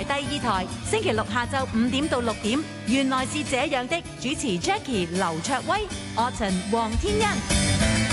第2台，星期六下晝5點到6點，原來是這樣的，主持 Jackie 劉卓威、我陳黃天恩。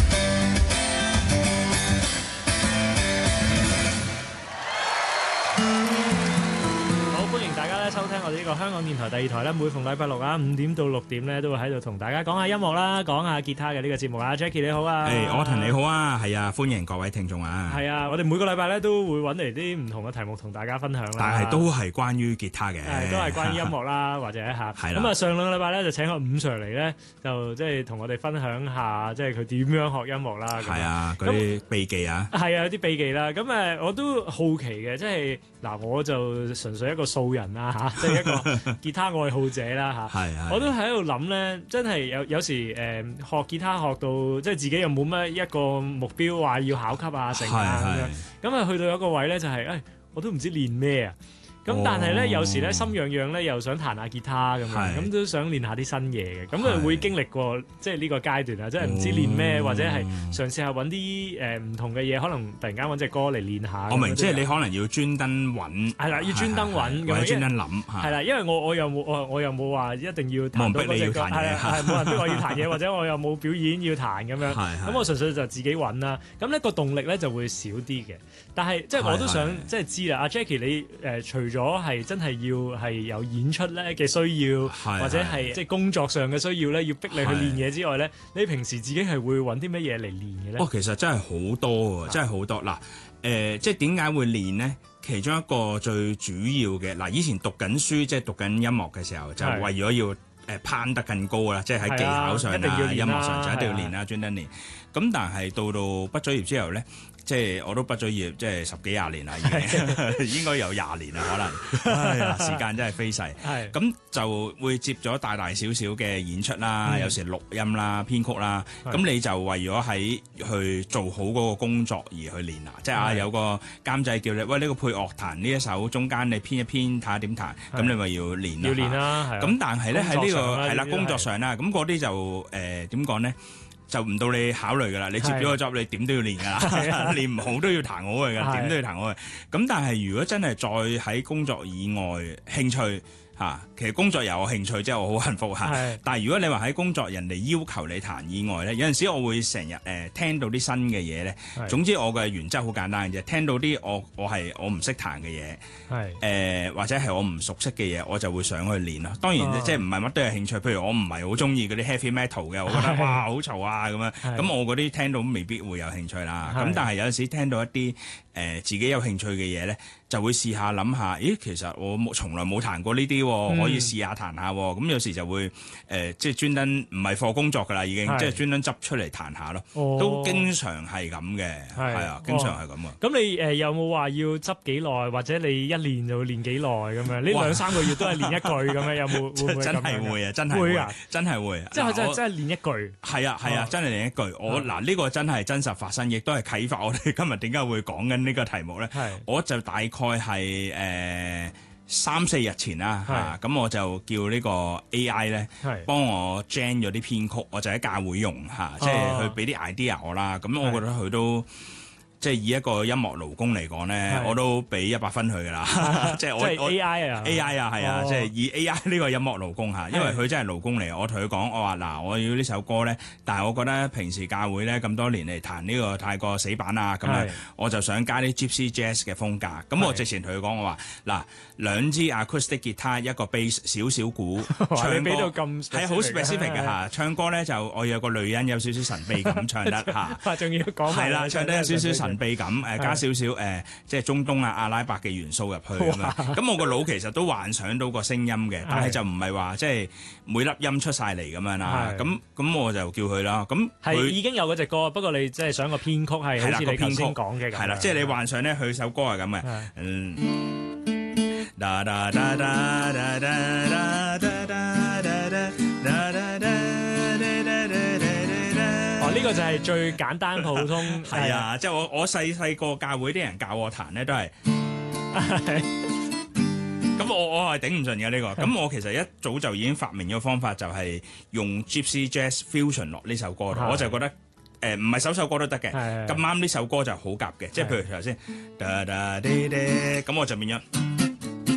大家咧收聽我哋呢個香港電台第2台咧，每逢禮拜六啊5點到6點咧，都會喺度同大家講下音樂啦，講下吉他嘅呢個節目啊。Jackie 你好啊， 我騰你好啊，係啊，歡迎各位聽眾啊。 係啊，我哋每個禮拜咧都會揾嚟啲唔同嘅題目同大家分享啦。 但係都係關於吉他嘅， 都係關於音樂啦，或者嚇。 係啦。 咁啊，上兩個禮拜咧就請個伍 Sir 嚟咧，就即係同我哋分享下，即係佢點樣學音樂啦。 係啊，嗰啲秘技啊。 係啊，有啲秘技啦。咁我都好奇嘅，即係嗱，我就純粹一個素人啦嚇，即係一個吉他愛好者啦嚇。係我都喺度諗咧，真係有時學吉他學到即係自己又冇乜一個目標話要考級啊成啊咁樣，咁啊去到有一個位咧就係我都唔知練咩啊。咁但係咧，有時咧心癢癢咧，又想彈下吉他咁樣，咁都想練下啲新嘢嘅，咁佢會經歷過即係呢個階段啊，即係唔知練咩，或者係嘗試下揾啲唔同嘅嘢，可能突然間揾隻歌嚟練下。我明，即係你可能要專登揾， 係啦，要專登揾， 或者專登諗，係啦，因為我又冇話一定要彈到嗰隻歌，係冇人逼我要彈嘢，或者我又冇表演要彈咁樣，咁我純粹就自己揾啦。咁呢個動力咧就會少啲嘅，但係即係我都想即係知啦，阿 Jackie 你除咗係真係要係有演出咧嘅需要，或者係即係工作上嘅需要咧，要逼你去練嘢之外咧，你平時自己係會揾啲乜嘢嚟練嘅咧？ 其實真係好多喎，真係好多嗱。即係點解會練呢？其中一個最主要嘅嗱，以前讀緊書，即係讀緊音樂嘅時候，就為咗要攀得更高啦，即係喺技巧上啊、音樂上就一定要練啦，專登練。咁但係到畢咗業之後咧。即係我都畢咗業，即係10幾20年啦，已經應該有20年啦，可能時間真係飛逝。咁就會接咗大大小小嘅演出啦，有時錄音啦、編曲啦。咁你就為咗去做好嗰個工作而去練啦。即係有個監製叫你，喂，呢個配樂彈呢一首中間你編一編睇下點彈，咁你咪要練啦。 要練啦， 咁但係咧喺呢個係啦工作上啦，咁嗰啲就點講咧？就唔到你考慮㗎啦，你接咗個 job，你點都要練㗎啦，練唔好都要彈好佢㗎，點都要彈好佢。咁但係如果真係再喺工作以外興趣其實工作有興趣，即係我好幸福嚇。但係如果你話喺工作人哋要求你彈以外咧，有陣時我會成日聽到啲新嘅嘢咧。總之我嘅原則好簡單嘅啫，聽到啲我唔識彈嘅嘢，或者係我唔熟悉嘅嘢，我就會上去練咯。當然即係唔係乜都有興趣，譬如我唔係好中意嗰啲 heavy metal 嘅，我覺得哇好嘈啊咁樣。咁我嗰啲聽到未必會有興趣啦。咁但係有陣時聽到一啲自己有興趣嘅嘢咧，就會試下諗下，咦其實我從來冇彈過呢啲。可以試下彈下，咁有時就會即係專登唔係課工作㗎啦，已經即係專登執出嚟彈下咯，都經常係咁嘅，係啊，經常係咁啊。 咁你有冇話要執幾耐，或者你一練就會練幾耐咁樣？呢2-3個月都係練一句咁樣，有冇會真係會啊，真係會啊，真係會。 即係真係練一句。係啊，真係練一句。我呢個真係真實發生，亦都係啟發我哋今日點解會講緊呢個題目咧。我就大概係3-4日前啦，咁我就叫呢個 AI 咧幫我 gen 咗啲編曲，我就喺教會用即係佢俾啲 idea 我啦。咁我覺得佢都即係以一個音樂勞工嚟講咧，我都俾100分佢㗎啦。即係我 AI 啊 ，AI 啊，係啊，即係以 AI 呢個音樂勞工因為佢真係勞工嚟。我同佢講，我話嗱，我要呢首歌咧，但係我覺得平時教會咧咁多年嚟彈呢個太過死板啊，咁啊，我就想加啲 Gypsy Jazz 嘅風格。咁我直情同佢講，我話嗱，2支 acoustic guitar，一個 bass， 少鼓，唱歌係好 specific 嘅嚇。唱歌咧就我有個女人有少少神秘感唱得嚇， 仲要講係啦，唱得有少少神秘感，加少少即係中東啊、阿拉伯嘅元素入去咁樣。咁我個腦其實都幻想到個聲音嘅，但係就唔係話即係每粒音出晒嚟咁樣啦。咁我就叫佢啦。咁係已經有嗰隻歌，不過你即係想個編曲係好似你頭先講嘅咁。 係啦，即係你幻想咧，佢首歌係咁嘅。 呢個就係最簡單普通。 係啊，即係我細個教會啲人教我彈咧，都係。咁我係頂唔順嘅呢個。咁我其實一早就已經發明咗方法，就係用 Gypsy Jazz Fusion 落呢首歌度。我就覺得唔係首歌都得嘅。咁啱呢首歌就好夾嘅，即係譬如頭先，咁我就變咗。